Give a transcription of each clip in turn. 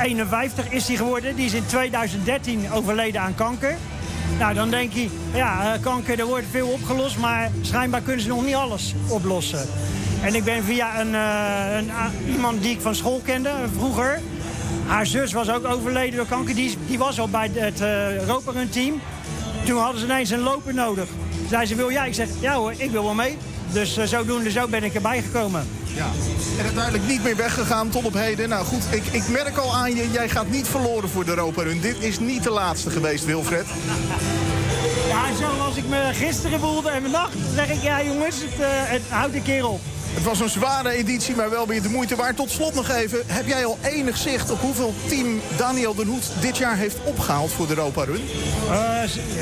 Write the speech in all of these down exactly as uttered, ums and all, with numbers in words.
eenenvijftig is hij geworden. Die is in tweeduizend dertien overleden aan kanker. Nou, dan denk je, ja, kanker, er wordt veel opgelost, maar schijnbaar kunnen ze nog niet alles oplossen. En ik ben via een, uh, een, uh, iemand die ik van school kende, vroeger. Haar zus was ook overleden door kanker. Die, die was al bij het uh, Europa Run team. Toen hadden ze ineens een loper nodig. Zei ze, wil jij? Ik zeg, ja hoor, ik wil wel mee. Dus uh, zodoende zo ben ik erbij gekomen. Ja. En uiteindelijk niet meer weggegaan tot op heden. Nou goed, ik, ik merk al aan je, jij gaat niet verloren voor de Europa Run. Dit is niet de laatste geweest, Wilfred. Ja, zoals ik me gisteren voelde en vannacht, zeg ik, ja jongens, het, uh, het houdt een keer op. Het was een zware editie, maar wel weer de moeite waard. Tot slot nog even, heb jij al enig zicht op hoeveel team Daniel Den Hoed dit jaar heeft opgehaald voor de Europa Run? Uh,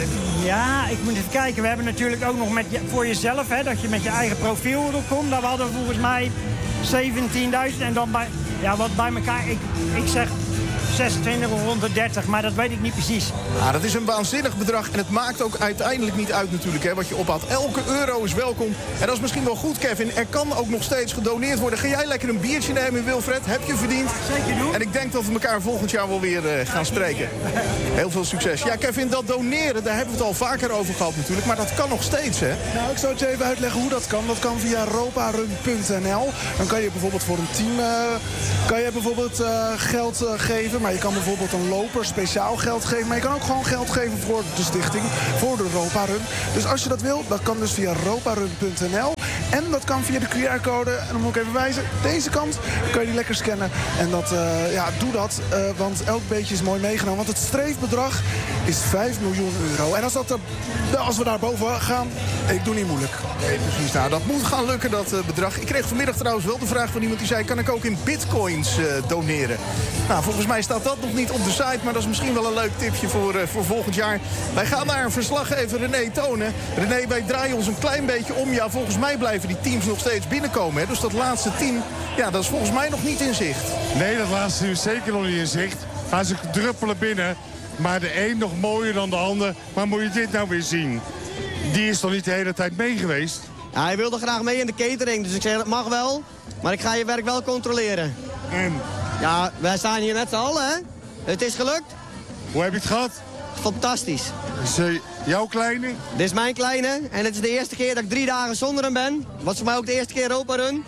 ja, ik moet even kijken. We hebben natuurlijk ook nog met je, voor jezelf, hè, dat je met je eigen profiel erop komt. Daar hadden we volgens mij zeventienduizend en dan bij, ja, wat bij elkaar, ik, ik zeg zesentwintig of rond de dertig, maar dat weet ik niet precies. Ja, dat is een waanzinnig bedrag en het maakt ook uiteindelijk niet uit natuurlijk, hè, wat je ophaalt. Elke euro is welkom en dat is misschien wel goed, Kevin. Er kan ook nog steeds gedoneerd worden. Ga jij lekker een biertje nemen, Wilfred? Heb je verdiend? Zeker doen. En ik denk dat we elkaar volgend jaar wel weer uh, gaan spreken. Heel veel succes. Ja, Kevin, dat doneren, daar hebben we het al vaker over gehad natuurlijk, maar dat kan nog steeds, hè? Nou, ik zal het je even uitleggen hoe dat kan. Dat kan via europarun punt n l. Dan kan je bijvoorbeeld voor een team uh, kan je bijvoorbeeld uh, geld uh, geven. Maar je kan bijvoorbeeld een loper speciaal geld geven. Maar je kan ook gewoon geld geven voor de stichting, voor de Europa Run. Dus als je dat wil, dat kan dus via europarun punt n l. En dat kan via de Q R-code. En dan moet ik even wijzen, deze kant kan je die lekker scannen. En dat, uh, ja, doe dat. Uh, want elk beetje is mooi meegenomen. Want het streefbedrag is vijf miljoen euro. En als, dat er, als we daar boven gaan, ik doe niet moeilijk. Nee, precies. Nou, dat moet gaan lukken, dat uh, bedrag. Ik kreeg vanmiddag trouwens wel de vraag van iemand die zei, kan ik ook in bitcoins uh, doneren? Nou, volgens mij staat dat nog niet op de site, maar dat is misschien wel een leuk tipje voor, uh, voor volgend jaar. Wij gaan naar een verslaggever René tonen. René, wij draaien ons een klein beetje om. Ja, volgens mij blijven die teams nog steeds binnenkomen. Hè? Dus dat laatste team, ja, dat is volgens mij nog niet in zicht. Nee, dat laatste team is zeker nog niet in zicht. Maar ze druppelen binnen. Maar de een nog mooier dan de ander. Maar moet je dit nou weer zien? Die is toch niet de hele tijd mee geweest? Ja, hij wilde graag mee in de catering. Dus ik zeg, dat mag wel. Maar ik ga je werk wel controleren. En? Ja, wij staan hier met z'n allen, hè? Het is gelukt. Hoe heb je het gehad? Fantastisch. Is uh, jouw kleine? Dit is mijn kleine. En het is de eerste keer dat ik drie dagen zonder hem ben. Was voor mij ook de eerste keer Europa Run.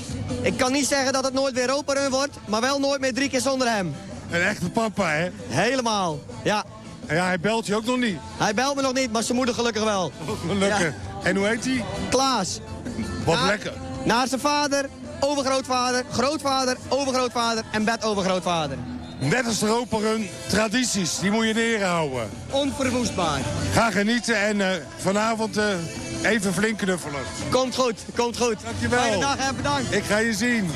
Ik kan niet zeggen dat het nooit weer Europa Run wordt. Maar wel nooit meer drie keer zonder hem. Een echte papa, hè? Helemaal, ja. En ja, hij belt je ook nog niet. Hij belt me nog niet, maar zijn moeder gelukkig wel. Gelukkig. Ja. En hoe heet hij? Klaas. Wat Na, lekker. Naar zijn vader, overgrootvader, grootvader, overgrootvader en bedovergrootvader. Net als de Europa Run, tradities, die moet je neerhouden. Onverwoestbaar. Ga genieten en uh, vanavond uh, even flink knuffelen. Komt goed, komt goed. Dankjewel. Fijne dag en bedankt. Ik ga je zien.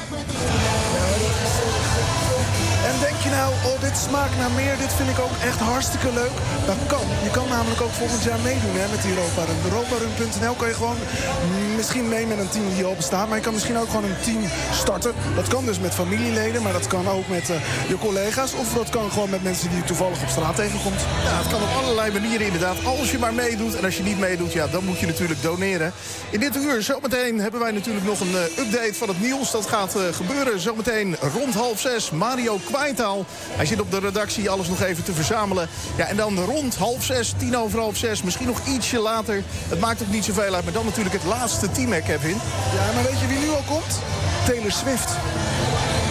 En denk je nou, oh, dit smaakt naar meer, dit vind ik ook echt hartstikke leuk. Dat kan. Je kan namelijk ook volgend jaar meedoen, hè, met die Europa Run. De europarun punt n l kan je gewoon misschien mee met een team die al bestaat. Maar je kan misschien ook gewoon een team starten. Dat kan dus met familieleden, maar dat kan ook met uh, je collega's. Of dat kan gewoon met mensen die je toevallig op straat tegenkomt. Ja, het kan op allerlei manieren inderdaad. Als je maar meedoet. En als je niet meedoet, ja, dan moet je natuurlijk doneren. In dit uur, zometeen hebben wij natuurlijk nog een uh, update van het nieuws. Dat gaat uh, gebeuren zometeen rond half zes. Mario Kwijtaal. Hij zit op de redactie alles nog even te verzamelen. Ja, en dan rond half zes, tien over half zes, misschien nog ietsje later. Het maakt ook niet zoveel uit, maar dan natuurlijk het laatste team, hè, Kevin. Ja, maar weet je wie nu al komt? Taylor Swift.